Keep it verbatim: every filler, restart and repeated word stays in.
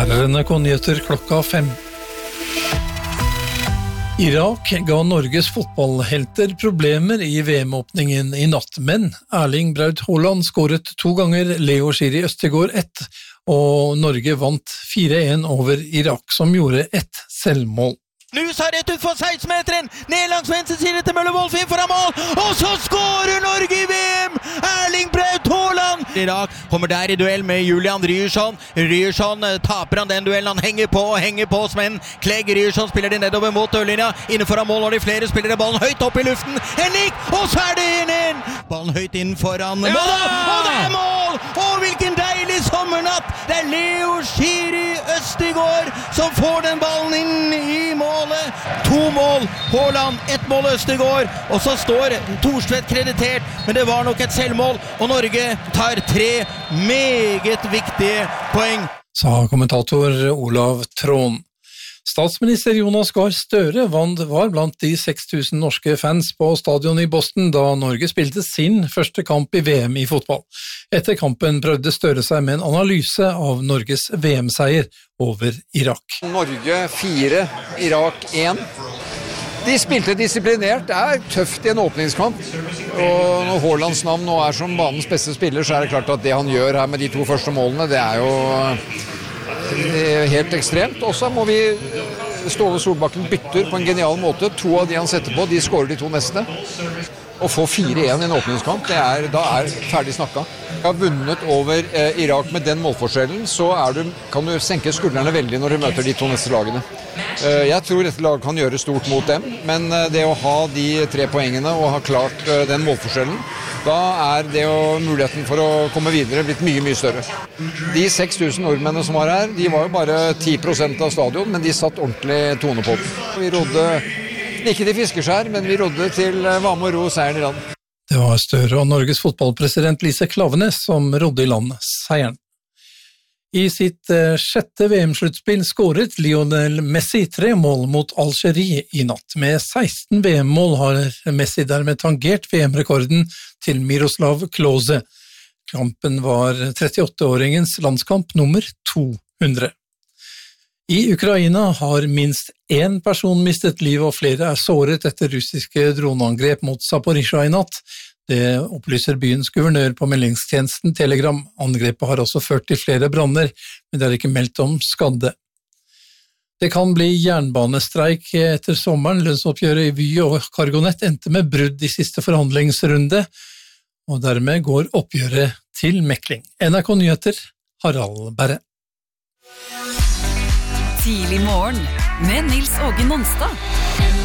Her er N R K-nyheter klokka fem. Irak ga Norges fotballhelter problemer i V M-åpningen i natt, men Erling Braut Haaland skåret to ganger, Leo Schiri Østegård ett, og Norge vant fire en over Irak, som gjorde ett selvmål. Nusa rett ut for seksten-meteren, ned langs venstre side til Møller Wolf inn foran mål, og så skårer Norge i V M! Erling Braut Haaland! Irak kommer der i duell med Julian Ryerson. Ryerson taper han den duellen, han henger på og henger på, men Clegg Ryerson spiller det nedover mot dørlinja, innenfor mål har de flere spillere, ballen høyt opp i luften, Henrik, og så er det en en! Ballen høyt inn foran mål, og det er mål! Og hvilken deilig sommernatt! Det er Leo Schiri Østegård som får den ballen inn i mål. To mål, Haaland, ett mål Østegård, og så står Thorstvedt kreditert, men det var nok et selvmål, og Norge tar tre meget viktige poeng. Sa kommentator Olav Trån. Statsminister Jonas Gahr Støre var blant de seks tusen norske fans på stadion i Boston da Norge spilte sin første kamp i V M i fotball. Etter kampen prøvde Støre seg med en analyse av Norges V M-seier over Irak. Norge fire, Irak én. De spilte disiplinert, det er tøft i en åpningskamp, og når Haalands navn nå er som banens beste spiller, så er det klart at det han gjør her med de to første målene, det er jo helt ekstremt. Og så må vi Ståle Solbakken bytter på en genial måte. To av de han setter på, de skårer de to neste. Å få fire en i en åpningskamp, det er, da er ferdig snakka. Jeg har vunnet over eh, Irak med den målforskjellen, så er du, kan du senke skuldrene veldig når du møter de to neste lagene. Eh, jeg tror dette laget kan gjøre stort mot dem, men eh, det å ha de tre poengene og ha klart eh, den målforskjellen, da er det jo muligheten for å komme videre blitt mye, mye større. De seks tusen nordmennene som var her, de var jo bare ti prosent av stadion, men de satt ordentlig tone på den. Vi rodde ikke til fiskeskjær, men vi rodde til varme og ro seieren i land. Det var Støre og Norges fotballpresident Lise Klaveness som rodde i land seieren. I sitt sjette V M-sluttspill skåret Lionel Messi tre mål mot Algerie i natt. Med seksten V M-mål har Messi dermed tangert V M-rekorden til Miroslav Klose. Kampen var trettiåtteåringens landskamp nummer to hundre. I Ukraina har minst én person mistet livet og flere er såret etter russiske droneangrep mot Zaporizjzja i natt. Det opplyser byens guvernør på meldingstjenesten Telegram. Angrepet har også ført til flere branner, men det er ikke meldt om skadde. Det kan bli jernbanestreik etter sommeren. Lønnsoppgjøret i Vy og Cargonet endte med brudd i siste forhandlingsrunde, og dermed går oppgjøret til mekling. N R K-nyheter, Harald Berre. Tidlig morgen med Nils Åge Nonstad.